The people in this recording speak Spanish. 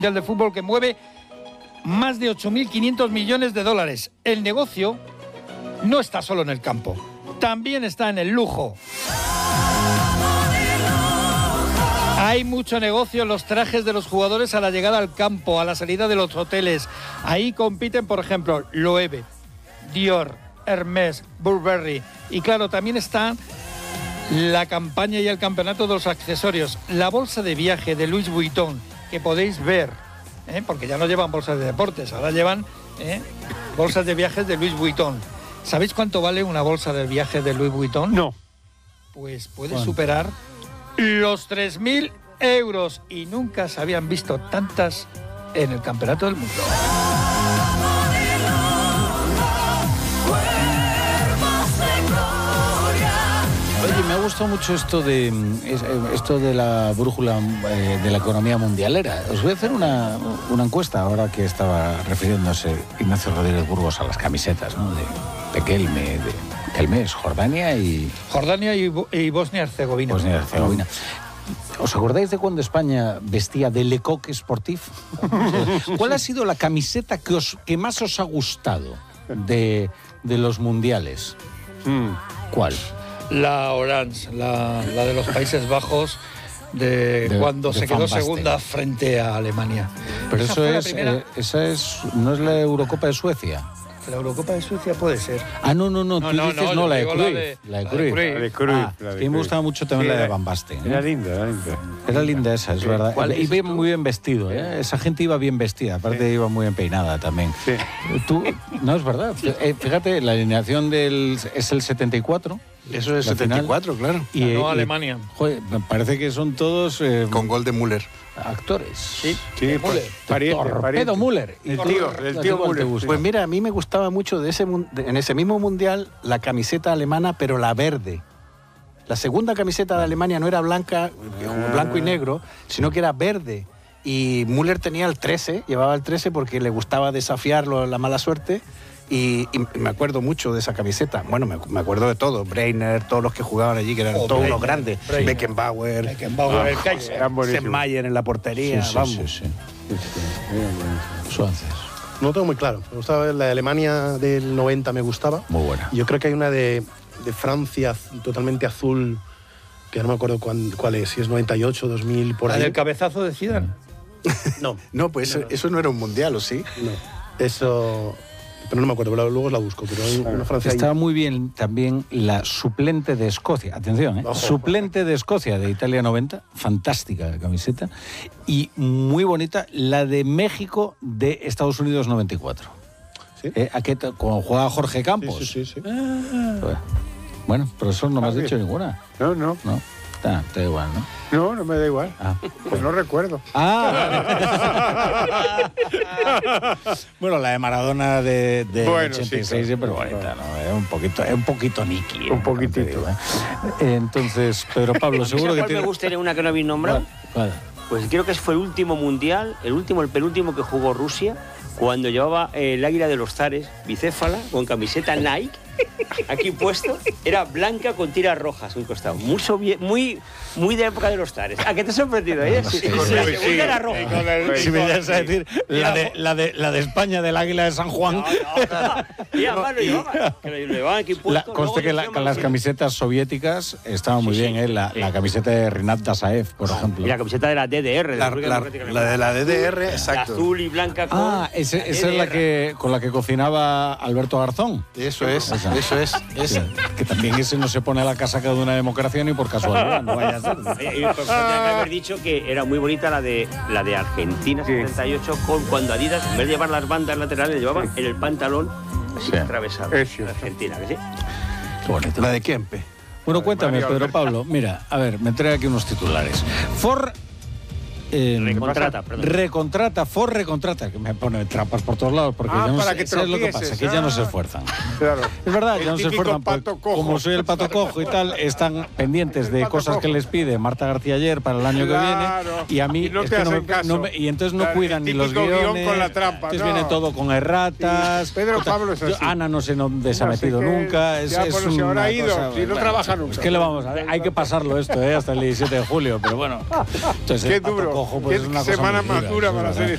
de fútbol que mueve más de 8.500 millones de dólares. El negocio no está solo en el campo, también está en el lujo. Hay mucho negocio en los trajes de los jugadores a la llegada al campo, a la salida de los hoteles. Ahí compiten, por ejemplo, Loewe, Dior, Hermès, Burberry. Y claro, también está la campaña y el campeonato de los accesorios. La bolsa de viaje de Louis Vuitton, que podéis ver, porque ya no llevan bolsas de deportes, ahora llevan bolsas de viajes de Louis Vuitton. ¿Sabéis cuánto vale una bolsa de viaje de Louis Vuitton? No. Pues puede superar los 3.000 euros y nunca se habían visto tantas en el Campeonato del Mundo. Oye, me ha gustado mucho esto de la brújula de la economía mundialera. Os voy a hacer una encuesta ahora que estaba refiriéndose Ignacio Rodríguez Burgos a las camisetas, ¿no? De Kelme, Kelme es Jordania y Bosnia-Herzegovina. Bosnia-Herzegovina. ¿Os acordáis de cuando España vestía de Le Coq Sportif? ¿Cuál ha sido la camiseta que más os ha gustado de los mundiales? ¿Cuál? La Orange, la de los Países Bajos, cuando se quedó segunda frente a Alemania. Pero ¿no es la Eurocopa de Suecia? La Eurocopa de Suecia puede ser. Ah, no, tú dices la de Cruyff. La de Cruyff. A mí me gustaba mucho también la de Van Basten. Era linda. Era linda esa, es verdad. Iba muy bien vestido, ¿eh? Esa gente iba bien vestida, aparte iba muy bien peinada también. Sí. No, es verdad. Fíjate, la alineación es el 74. Eso es 74, claro. Y Alemania. Joder, me parece que son todos... con gol de Müller. Actores. Sí, Müller. Pariente. Müller. El tío Müller. Pues mira, a mí me gustaba mucho en ese mismo mundial la camiseta alemana, pero la verde. La segunda camiseta de Alemania no era blanco y negro, sino que era verde. Y Müller tenía el 13, llevaba el 13 porque le gustaba desafiar la mala suerte. Y me acuerdo mucho de esa camiseta. Bueno, me acuerdo de todo. Breiner, todos los que jugaban allí, que eran todos unos grandes. Beckenbauer, el Kaiser. Sennmayer en la portería. Sí. Suárez. No lo tengo muy claro. Me gustaba la de Alemania del 90, me gustaba. Muy buena. Yo creo que hay una de Francia totalmente azul, que no me acuerdo cuál es, si es 98, 2000, por ahí. ¿La del cabezazo de Zidane? No, pues eso no era un mundial, ¿o sí? No, eso... Pero no me acuerdo, luego la busco. Pero hay una Francia Estaba muy bien también la suplente de Escocia. Atención, ¿eh? Suplente de Escocia de Italia 90. Fantástica la camiseta. Y muy bonita la de México de Estados Unidos 94. ¿Sí? Cuando jugaba Jorge Campos. Sí. Bueno, profesor, no me has dicho ninguna. No. Te da igual, ¿no? No me da igual. Pues no recuerdo. Bueno, la de Maradona de 86 sí, siempre bonita, ¿no? Es un poquito Nicky. Un poquitito. Entonces, Pedro Pablo, seguro que tiene... me gustaría una que no habéis nombrado? ¿Cuál? Pues creo que fue el último mundial, el penúltimo que jugó Rusia, cuando llevaba el águila de los zares, bicéfala, con camiseta Nike, aquí puesto, era blanca con tiras rojas un costado. Muy de la época de los zares. ¿A qué te ha sorprendido? La segunda era roja. Si me ibas a decir la de España, del águila de San Juan. Y además lo llevaban aquí puesto. Conste que las camisetas soviéticas estaban muy bien, ¿eh? La camiseta de Rinat Dasaev, por ejemplo. Y la camiseta de la DDR. La de la DDR, exacto. Azul y blanca con... esa es con la que cocinaba Alberto Garzón. Eso es. Que también ese no se pone a la casaca de una democracia ni por casualidad, no vaya a ser. Tendría que haber dicho que era muy bonita la de Argentina 78, cuando Adidas, en vez de llevar las bandas laterales, llevaba en el pantalón así atravesado. Argentina, ¿que sí? Qué bonito. La de Kempe. Bueno, cuéntame, Pedro Pablo. Mira, a ver, me trae aquí unos titulares. Ford recontrata, que me pone trampas por todos lados, porque es lo que pasa, que ya no se esfuerzan. Claro. Es verdad, ya no se esfuerzan, pato cojo. como soy el pato cojo y tal, están pendientes de cosas que les pide Marta García ayer para el año que viene, y a mí no y entonces no cuidan ni los guiones, con la trampa, entonces viene todo con erratas. Sí. Pedro Pablo es así. Ana no se ha metido nunca, si habrá ido, si no trabaja nunca. Es que le vamos a ver, hay que pasarlo esto hasta el 17 de julio, pero bueno. Entonces, qué duro. Pues qué semana más dura para la selección.